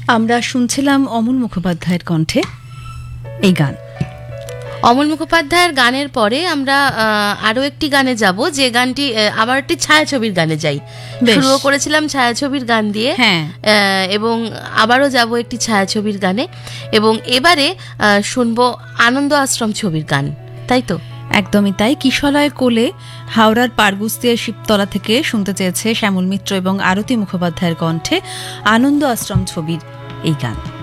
আমরা শুনছিলাম অমল মুখোপাধ্যায়ের কণ্ঠে এই গান। অমল মুখোপাধ্যায়ের গানের পরে আমরা আরো একটি গানে যাব, যে গানটি আবার একটি ছায়াছবির গানে যাই। শুরু করেছিলাম ছায়াছবির গান দিয়ে, এবং আবারও যাব একটি ছায়াছবির গানে, এবং এবারে শুনবো আনন্দ আশ্রম ছবির গান, তাই তো? একদমই তাই। কিশলয় কোলে হাওড়ার পারগুস্তিয়া শিবতলা থেকে শুনতে চেয়েছে শ্যামল মিত্র এবং আরতি মুখোপাধ্যায়ের কণ্ঠে আনন্দ আশ্রম ছবির এই গান।